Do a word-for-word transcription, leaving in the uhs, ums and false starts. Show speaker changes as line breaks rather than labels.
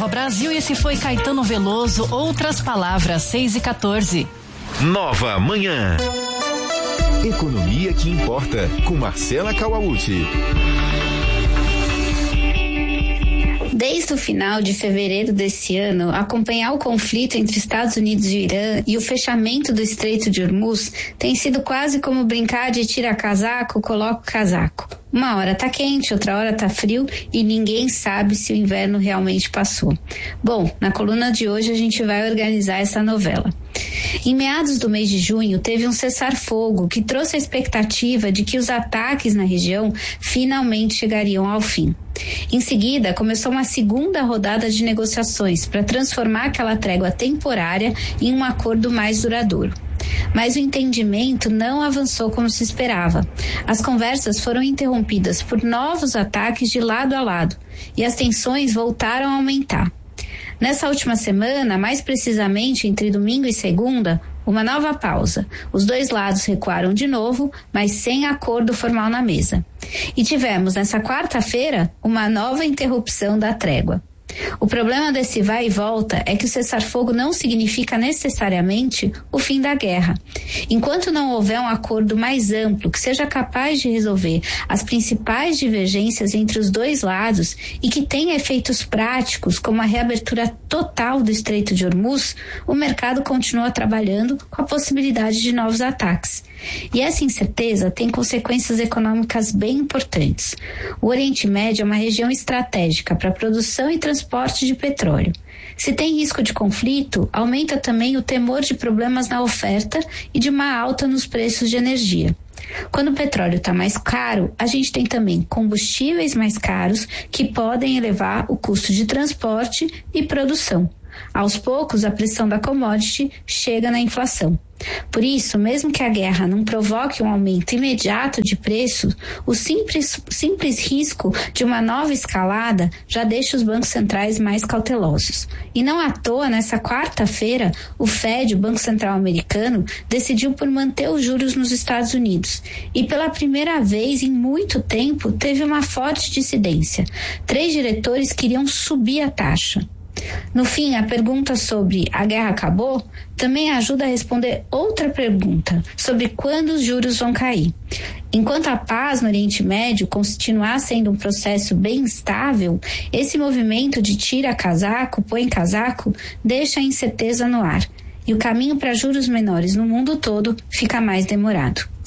Nova Brasil, e esse foi Caetano Veloso, Outras Palavras, seis e quatorze.
Nova Manhã. Economia que importa, com Marcela Kawauchi.
Desde o final de fevereiro desse ano, acompanhar o conflito entre Estados Unidos e Irã e o fechamento do Estreito de Hormuz tem sido quase como brincar de tira casaco, coloca o casaco. Uma hora tá quente, outra hora tá frio e ninguém sabe se o inverno realmente passou. Bom, na coluna de hoje a gente vai organizar essa novela. Em meados do mês de junho, teve um cessar-fogo que trouxe a expectativa de que os ataques na região finalmente chegariam ao fim. Em seguida, começou uma segunda rodada de negociações para transformar aquela trégua temporária em um acordo mais duradouro. Mas o entendimento não avançou como se esperava. As conversas foram interrompidas por novos ataques de lado a lado e as tensões voltaram a aumentar. Nessa última semana, mais precisamente entre domingo e segunda, uma nova pausa. Os dois lados recuaram de novo, mas sem acordo formal na mesa. E tivemos, nessa quarta-feira, uma nova interrupção da trégua. O problema desse vai e volta é que o cessar-fogo não significa necessariamente o fim da guerra. Enquanto não houver um acordo mais amplo que seja capaz de resolver as principais divergências entre os dois lados e que tenha efeitos práticos, como a reabertura total do Estreito de Hormuz, o mercado continua trabalhando com a possibilidade de novos ataques. E essa incerteza tem consequências econômicas bem importantes. O Oriente Médio é uma região estratégica para a produção e transporte de petróleo. Se tem risco de conflito, aumenta também o temor de problemas na oferta e de uma alta nos preços de energia. Quando o petróleo está mais caro, a gente tem também combustíveis mais caros que podem elevar o custo de transporte e produção. Aos poucos, a pressão da commodity chega na inflação. Por isso, mesmo que a guerra não provoque um aumento imediato de preços, o simples, simples risco de uma nova escalada já deixa os bancos centrais mais cautelosos. E não à toa, nessa quarta-feira, o Fed, o Banco Central Americano, decidiu por manter os juros nos Estados Unidos. E pela primeira vez em muito tempo, teve uma forte dissidência. Três diretores queriam subir a taxa. No fim, a pergunta sobre a guerra acabou também ajuda a responder outra pergunta, sobre quando os juros vão cair. Enquanto a paz no Oriente Médio continuar sendo um processo bem estável, esse movimento de tira casaco, põe casaco, deixa a incerteza no ar. E o caminho para juros menores no mundo todo fica mais demorado.